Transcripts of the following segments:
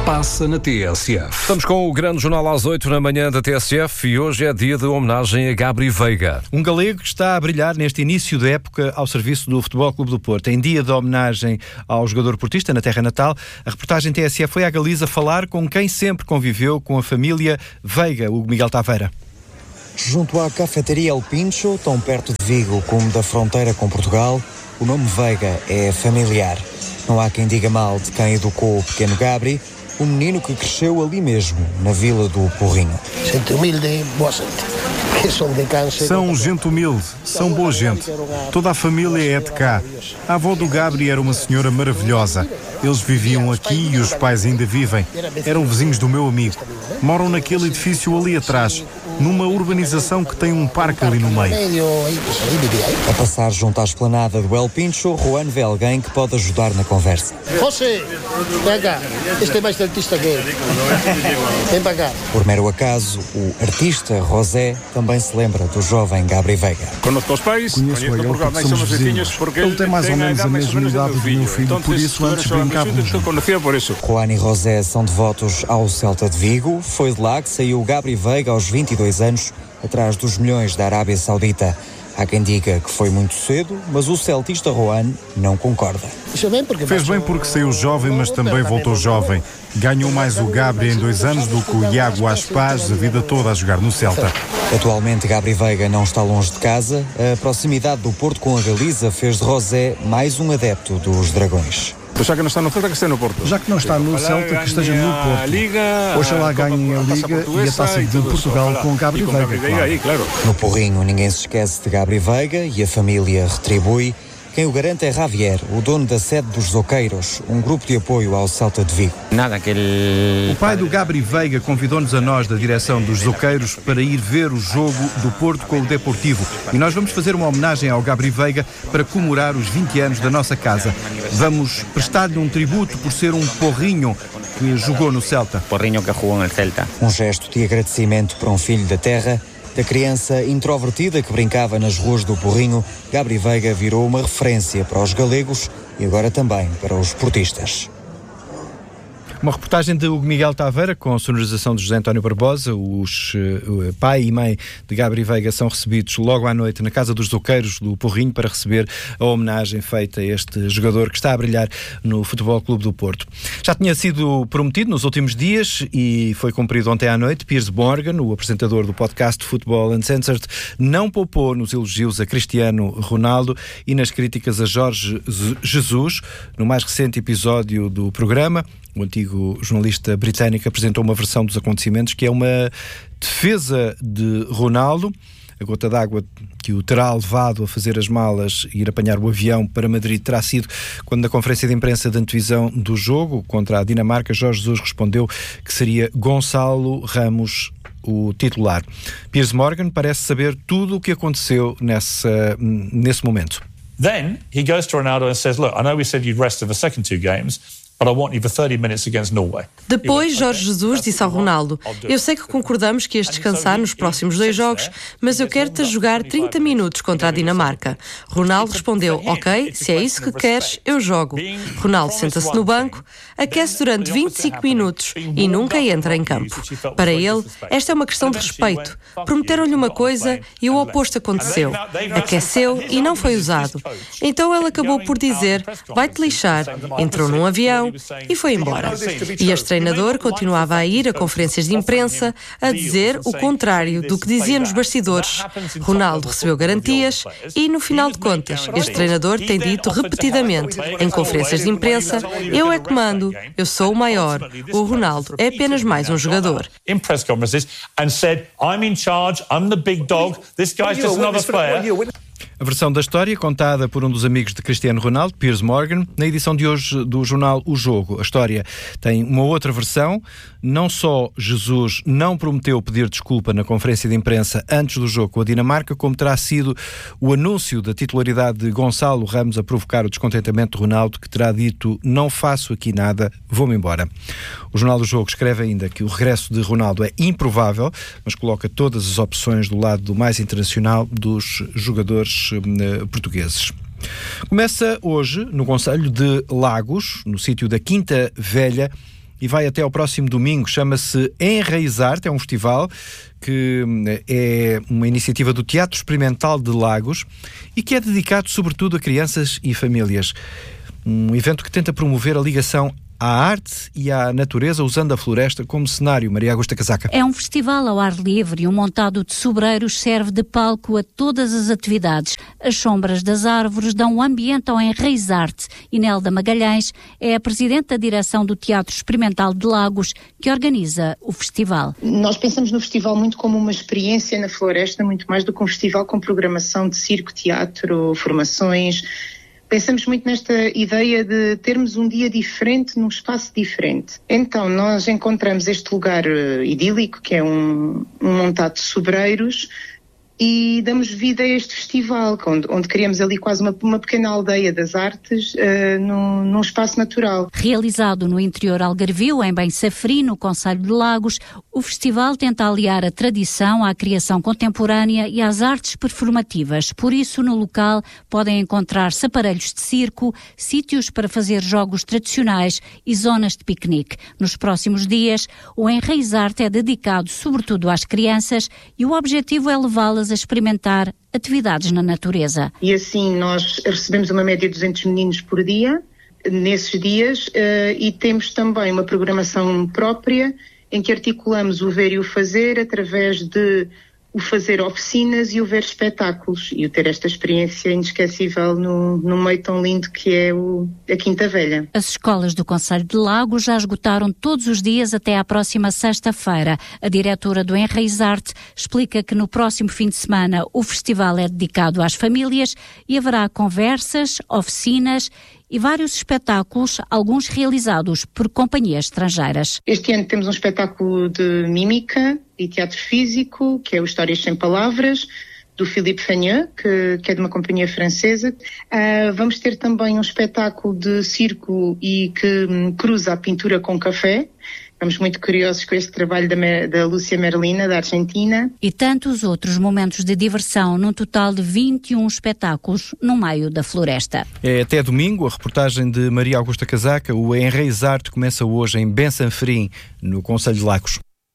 passa na TSF. Estamos com o grande jornal às 8 da manhã da TSF e hoje é dia de homenagem a Gabri Veiga. Um galego que está a brilhar neste início da época ao serviço do Futebol Clube do Porto. Em dia de homenagem ao jogador portista na terra natal, a reportagem TSF foi à Galiza falar com quem sempre conviveu com a família Veiga, o Miguel Taveira. Junto à cafeteria El Pincho, tão perto de Vigo como da fronteira com Portugal, o nome Veiga é familiar. Não há quem diga mal de quem educou o pequeno Gabri, um menino que cresceu ali mesmo, na vila do Porrinho. Gente humilde, boa gente. São gente humilde, são boa gente. Toda a família é de cá. A avó do Gabri era uma senhora maravilhosa. Eles viviam aqui e os pais ainda vivem. Eram vizinhos do meu amigo. Moram naquele edifício ali atrás, numa urbanização que tem um parque ali no meio. A passar junto à esplanada do El Pincho, Juan vê alguém que pode ajudar na conversa. José, vem cá. Este é mais artista que ele. Vem para cá. Por mero acaso, o artista José também se lembra do jovem Gabri Veiga. Conheço os pais, conheço Portugal, porque somos vizinhos. Ele tem mais ou menos a mesma idade do meu filho, por isso antes brincávamos. Juan e José são devotos ao Celta de Vigo. Foi de lá que saiu Gabri Veiga aos 22 anos, atrás dos milhões da Arábia Saudita. Há quem diga que foi muito cedo, mas o celtista Juan não concorda. Fez bem porque saiu jovem, mas também voltou jovem. Ganhou mais o Gabri em 2 anos do que o Iago Aspas a vida toda a jogar no Celta. Atualmente, Gabri Veiga não está longe de casa. A proximidade do Porto com a Galiza fez de José mais um adepto dos Dragões. Já que não está no Celta, que esteja no Porto. Já que não está no Celta, que esteja no Porto. Oxalá ganhem a Liga e a Taça de Portugal com Gabri Veiga. Claro. No Porrinho, ninguém se esquece de Gabri Veiga e a família retribui. Quem o garante é Javier, o dono da sede dos Zoqueiros, um grupo de apoio ao Celta de Vigo. O pai do Gabri Veiga convidou-nos a nós, da direção dos Zoqueiros, para ir ver o jogo do Porto com o Deportivo. E nós vamos fazer uma homenagem ao Gabri Veiga para comemorar os 20 anos da nossa casa. Vamos prestar-lhe um tributo por ser um porrinho que jogou no Celta. Porrinho que jogou no Celta. Um gesto de agradecimento para um filho da terra. Da criança introvertida que brincava nas ruas do Porrinho, Gabri Veiga virou uma referência para os galegos e agora também para os portistas. Uma reportagem de Hugo Miguel Taveira com a sonorização de José António Barbosa. Os pai e mãe de Gabri Veiga são recebidos logo à noite na Casa dos Zoqueiros do Porrinho para receber a homenagem feita a este jogador que está a brilhar no Futebol Clube do Porto. Já tinha sido prometido nos últimos dias e foi cumprido ontem à noite. Piers Morgan, o apresentador do podcast Football Uncensored, não poupou nos elogios a Cristiano Ronaldo e nas críticas a Jorge Jesus. No mais recente episódio do programa, o antigo jornalista britânico apresentou uma versão dos acontecimentos que é uma defesa de Ronaldo. A gota d'água que o terá levado a fazer as malas e ir apanhar o avião para Madrid terá sido quando, na conferência de imprensa de antevisão do jogo contra a Dinamarca, Jorge Jesus respondeu que seria Gonçalo Ramos o titular. Piers Morgan parece saber tudo o que aconteceu nesse momento. Then he goes to Ronaldo and says, look, I know we said you'd rest for the second 2 games, but I want you for 30 minutes against Norway. Depois, Jorge Jesus disse ao Ronaldo: eu sei que concordamos que ias descansar nos próximos 2 jogos, mas eu quero-te a jogar 30 minutos contra a Dinamarca. Ronaldo respondeu: ok, se é isso que queres, eu jogo. Ronaldo senta-se no banco, aquece durante 25 minutos e nunca entra em campo. Para ele, esta é uma questão de respeito. Prometeram-lhe uma coisa e o oposto aconteceu. Aqueceu e não foi usado. Então ele acabou por dizer: vai-te lixar. Entrou num avião e foi embora. E este treinador continuava a ir a conferências de imprensa a dizer o contrário do que dizia nos bastidores. Ronaldo recebeu garantias e, no final de contas, este treinador tem dito repetidamente em conferências de imprensa: eu é que mando, eu sou o maior, o Ronaldo é apenas mais um jogador. In press conferences and said, I'm in charge, I'm the big dog, this guy's just another player. A versão da história contada por um dos amigos de Cristiano Ronaldo, Piers Morgan, na edição de hoje do jornal O Jogo. A história tem uma outra versão. Não só Jesus não prometeu pedir desculpa na conferência de imprensa antes do jogo com a Dinamarca, como terá sido o anúncio da titularidade de Gonçalo Ramos a provocar o descontentamento de Ronaldo, que terá dito: não faço aqui nada, vou-me embora. O jornal do Jogo escreve ainda que o regresso de Ronaldo é improvável, mas coloca todas as opções do lado do mais internacional dos jogadores portugueses. Começa hoje, no concelho de Lagos, no sítio da Quinta Velha, e vai até ao próximo domingo. Chama-se Enraizar-te, é um festival que é uma iniciativa do Teatro Experimental de Lagos e que é dedicado sobretudo a crianças e famílias. Um evento que tenta promover a ligação à arte e à natureza, usando a floresta como cenário. Maria Augusta Casaca. É um festival ao ar livre e um montado de sobreiros serve de palco a todas as atividades. As sombras das árvores dão um ambiente ao Enraizar-te. Inelda Magalhães é a presidente da direção do Teatro Experimental de Lagos, que organiza o festival. Nós pensamos no festival muito como uma experiência na floresta, muito mais do que um festival com programação de circo, teatro, formações. Pensamos muito nesta ideia de termos um dia diferente num espaço diferente. Então, nós encontramos este lugar idílico, que é um montado de sobreiros, e damos vida a este festival, onde criamos ali quase uma pequena aldeia das artes num espaço natural. Realizado no interior algarvio, em Bem-Safrim, no concelho de Lagos, o festival tenta aliar a tradição à criação contemporânea e às artes performativas. Por isso, no local, podem encontrar-se aparelhos de circo, sítios para fazer jogos tradicionais e zonas de piquenique. Nos próximos dias, o Enraizar-te é dedicado sobretudo às crianças e o objetivo é levá-las a experimentar atividades na natureza. E assim nós recebemos uma média de 200 meninos por dia, nesses dias, e temos também uma programação própria em que articulamos o ver e o fazer através de o fazer oficinas e o ver espetáculos e o ter esta experiência inesquecível no meio tão lindo que é a Quinta Velha. As escolas do concelho de Lagos já esgotaram todos os dias até à próxima sexta-feira. A diretora do Enraizar-te explica que no próximo fim de semana o festival é dedicado às famílias e haverá conversas, oficinas e vários espetáculos, alguns realizados por companhias estrangeiras. Este ano temos um espetáculo de mímica e teatro físico, que é o Histórias Sem Palavras, do Philippe Fagneux, que é de uma companhia francesa. Vamos ter também um espetáculo de circo e que cruza a pintura com café. Estamos muito curiosos com este trabalho da Lúcia Merlina, da Argentina. E tantos outros momentos de diversão, num total de 21 espetáculos no meio da floresta. É até domingo, a reportagem de Maria Augusta Casaca. O Enraizar-te começa hoje em Bem-Safrim, no concelho de Lagos.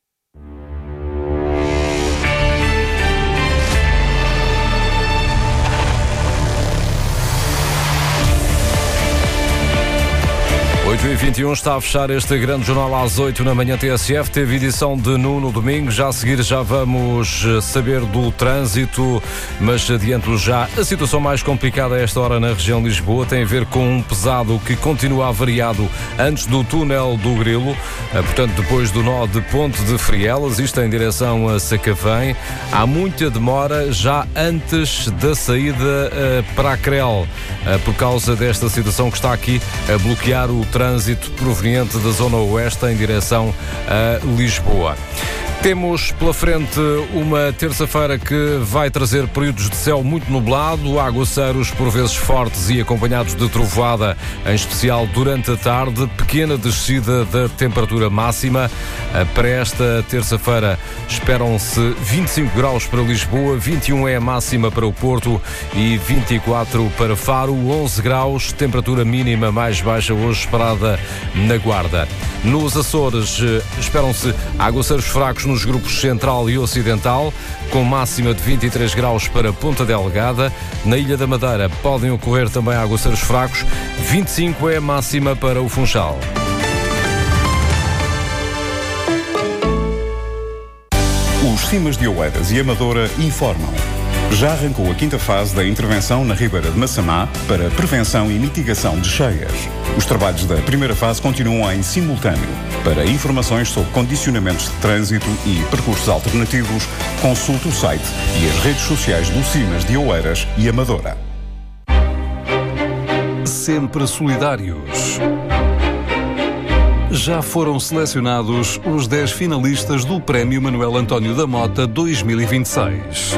Oito e 21 está a fechar este grande jornal às 8 na manhã TSF. Teve edição de Nuno domingo. Já a seguir já vamos saber do trânsito, mas adianto já a situação mais complicada a esta hora na região de Lisboa tem a ver com um pesado que continua avariado antes do túnel do Grilo, portanto depois do nó de Ponte de Frielas, isto em direção a Sacavém. Há muita demora já antes da saída para a Crel, por causa desta situação que está aqui a bloquear o trânsito proveniente da zona oeste em direção a Lisboa. Temos pela frente uma terça-feira que vai trazer períodos de céu muito nublado, aguaceiros por vezes fortes e acompanhados de trovoada, em especial durante a tarde, pequena descida da temperatura máxima. Para esta terça-feira esperam-se 25 graus para Lisboa, 21 é a máxima para o Porto e 24 para Faro, 11 graus, temperatura mínima mais baixa hoje esperada na Guarda. Nos Açores esperam-se aguaceiros fracos nos grupos central e ocidental, com máxima de 23 graus para Ponta Delgada. Na Ilha da Madeira podem ocorrer também aguaceiros fracos, 25 é a máxima para o Funchal. Os Cimas de Oeiras e Amadora informam. Já arrancou a 5ª fase da intervenção na Ribeira de Massamá para prevenção e mitigação de cheias. Os trabalhos da primeira fase continuam em simultâneo. Para informações sobre condicionamentos de trânsito e percursos alternativos, consulte o site e as redes sociais do Cimas de Oeiras e Amadora. Sempre solidários. Já foram selecionados os 10 finalistas do Prémio Manuel António da Mota 2026.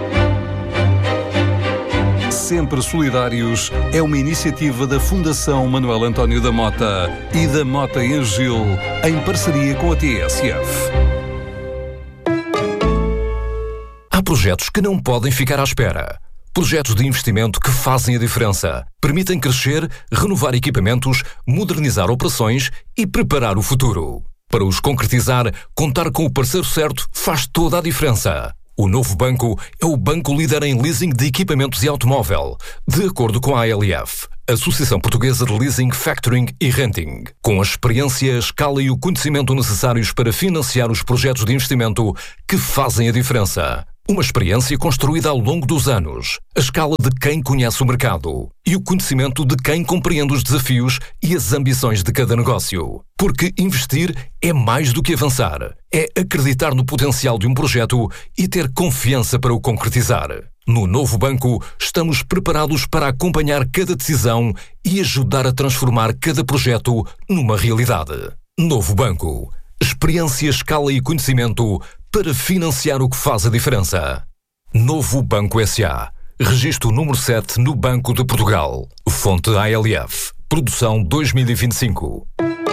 Sempre Solidários é uma iniciativa da Fundação Manuel António da Mota e da Mota e Gil, em parceria com a TSF. Há projetos que não podem ficar à espera. Projetos de investimento que fazem a diferença. Permitem crescer, renovar equipamentos, modernizar operações e preparar o futuro. Para os concretizar, contar com o parceiro certo faz toda a diferença. O Novo Banco é o banco líder em leasing de equipamentos e automóvel, de acordo com a ALF, Associação Portuguesa de Leasing, Factoring e Renting. Com a experiência, a escala e o conhecimento necessários para financiar os projetos de investimento que fazem a diferença. Uma experiência construída ao longo dos anos, a escala de quem conhece o mercado e o conhecimento de quem compreende os desafios e as ambições de cada negócio. Porque investir é mais do que avançar, é acreditar no potencial de um projeto e ter confiança para o concretizar. No Novo Banco, estamos preparados para acompanhar cada decisão e ajudar a transformar cada projeto numa realidade. Novo Banco. Experiência, escala e conhecimento para financiar o que faz a diferença. Novo Banco S.A. Registro número 7 no Banco de Portugal. Fonte ALF. Produção 2025.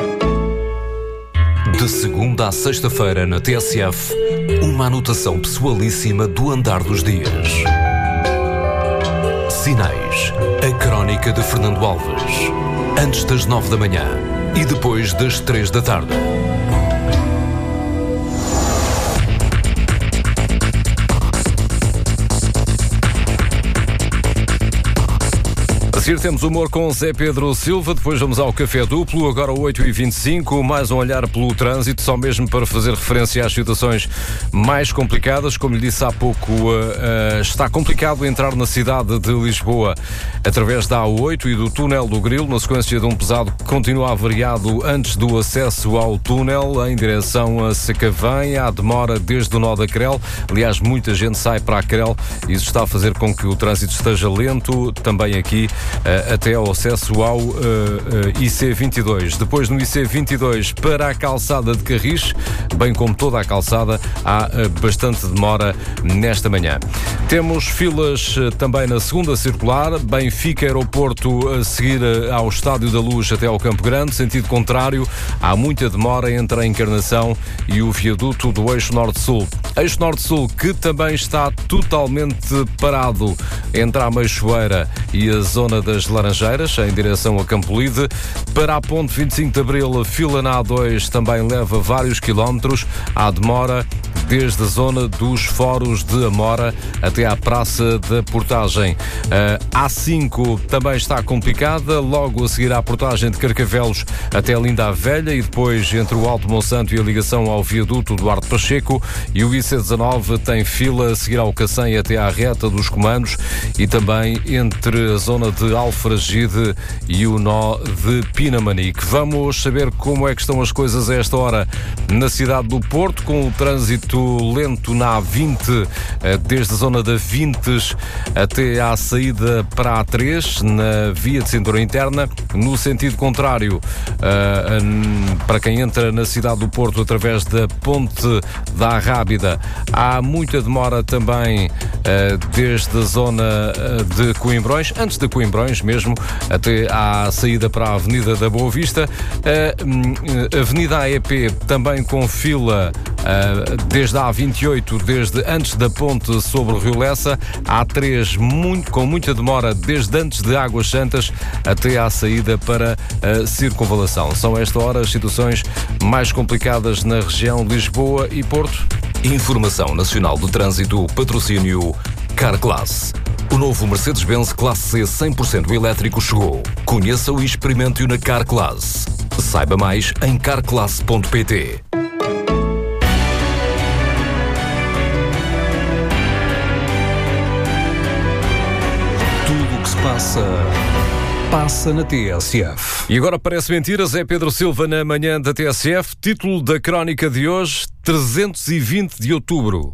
De segunda à sexta-feira na TSF, uma anotação pessoalíssima do andar dos dias. Sinais. A crónica de Fernando Alves. Antes das 9 da manhã e depois das 3 da tarde. A seguir temos humor com Zé Pedro Silva, depois vamos ao Café Duplo, agora 8h25, mais um olhar pelo trânsito, só mesmo para fazer referência às situações mais complicadas. Como lhe disse há pouco, está complicado entrar na cidade de Lisboa através da A8 e do túnel do Grilo, na sequência de um pesado que continua avariado antes do acesso ao túnel, em direção a Sacavém. Há demora desde o nó da Crel, aliás, muita gente sai para a Crel e isso está a fazer com que o trânsito esteja lento, também aqui até ao acesso ao IC22. Depois no IC22 para a calçada de Carris, bem como toda a calçada, há bastante demora nesta manhã. Temos filas também na segunda circular, Benfica Aeroporto a seguir ao Estádio da Luz até ao Campo Grande, sentido contrário, há muita demora entre a Encarnação e o viaduto do Eixo Norte-Sul. Eixo Norte-Sul que também está totalmente parado entre a Meixoeira e a zona das Laranjeiras, em direção a Campolide. Para a ponte 25 de Abril, a fila na A2 também leva vários quilómetros. Há demora desde a zona dos Foros de Amora até à Praça da Portagem. A A5 também está complicada, logo a seguir à Portagem de Carcavelos até a Linda a Velha e depois entre o Alto Monsanto e a ligação ao viaduto Duarte Pacheco, e o IC19 tem fila a seguir ao Cacém até à reta dos Comandos e também entre a zona de Alfragide e o nó de Pinamanique. Vamos saber como é que estão as coisas a esta hora na cidade do Porto, com o trânsito lento na A20, desde a zona da Vintes até à saída para a A3, na via de cintura interna. No sentido contrário, para quem entra na cidade do Porto através da Ponte da Arrábida, há muita demora também desde a zona de Coimbrões, antes de Coimbrões mesmo, até à saída para a Avenida da Boa Vista. A Avenida AEP também com fila desde a A28, desde antes da ponte sobre o Rio Lessa. A A3 com muita demora desde antes de Águas Santas até à saída para a Circunvalação. São a esta hora as situações mais complicadas na região de Lisboa e Porto. Informação Nacional de Trânsito, patrocínio Carclass. O novo Mercedes-Benz Classe C 100% elétrico chegou. Conheça-o e experimente-o na Carclass. Saiba mais em carclass.pt. Tudo o que se passa na TSF. E agora parece mentira, Zé Pedro Silva na manhã da TSF. Título da crónica de hoje, 320 de outubro.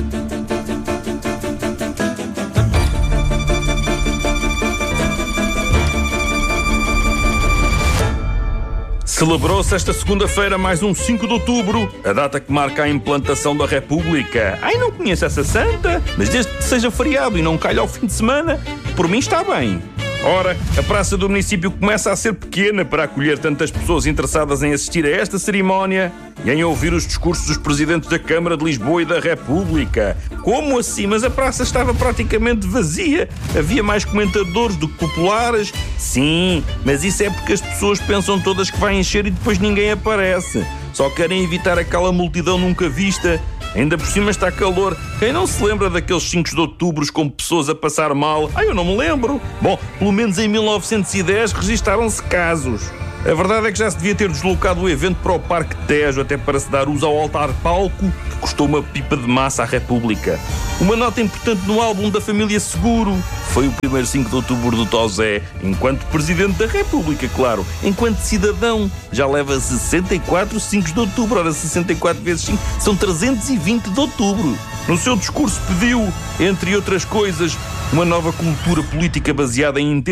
Celebrou-se esta segunda-feira mais um 5 de outubro, a data que marca a implantação da República. Ai, não conheço essa santa, mas desde que seja feriado e não calhe ao fim de semana, por mim está bem. Ora, a praça do município começa a ser pequena para acolher tantas pessoas interessadas em assistir a esta cerimónia e em ouvir os discursos dos presidentes da Câmara de Lisboa e da República. Como assim? Mas a praça estava praticamente vazia. Havia mais comentadores do que populares. Sim, mas isso é porque as pessoas pensam todas que vai encher e depois ninguém aparece. Só querem evitar aquela multidão nunca vista. Ainda por cima está calor. Quem não se lembra daqueles 5 de outubro com pessoas a passar mal? Eu não me lembro. Bom, pelo menos em 1910 registaram-se casos. A verdade é que já se devia ter deslocado o evento para o Parque Tejo, até para se dar uso ao altar-palco, que custou uma pipa de massa à República. Uma nota importante no álbum da família Seguro foi o primeiro 5 de outubro do Tozé, enquanto Presidente da República, claro. Enquanto cidadão, já leva 64 5 de outubro. Ora, 64 vezes 5 são 320 de outubro. No seu discurso pediu, entre outras coisas, uma nova cultura política baseada em